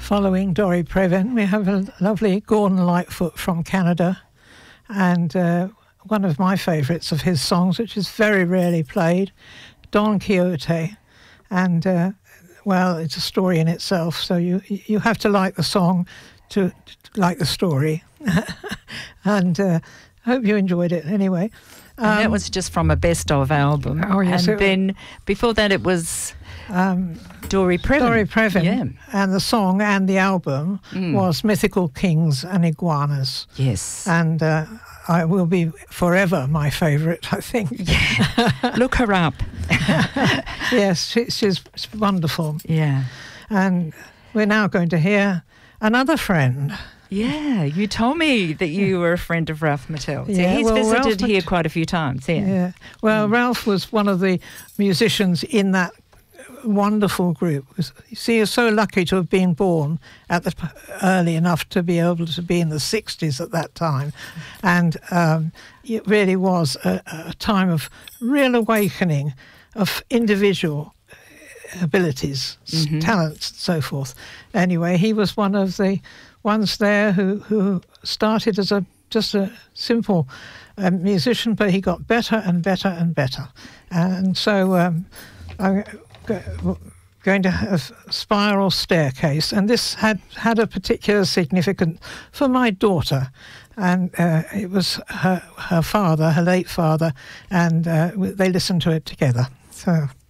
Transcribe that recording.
following Dory Previn, we have a lovely Gordon Lightfoot from Canada, and one of my favourites of his songs, which is very rarely played, Don Quixote. And, well, it's a story in itself, so you have to like the song to like the story. And I hope you enjoyed it anyway. And that was just from a best-of album. Oh, yes. And then before that it was Dory Previn. Dory Previn. Yeah. And the song and the album was Mythical Kings and Iguanas. Yes. And I will be forever my favourite, I think. Yeah. Look her up. Yes, she's wonderful. Yeah. And we're now going to hear another friend. Yeah, you told me that you were a friend of Ralph Mattel. So Yeah, he's well, visited Ralph here quite a few times. Yeah. Yeah. Well, Ralph was one of the musicians in that wonderful group. You see, you're so lucky to have been born at early enough to be able to be in the 60s at that time. And it really was a time of real awakening of individual abilities, talents, and so forth. Anyway, he was one of the ones there who started as just a simple musician, but he got better and better and better. And so I'm going to have Spiral Staircase, and this had a particular significance for my daughter. And it was her father, her late father, and they listened to it together. So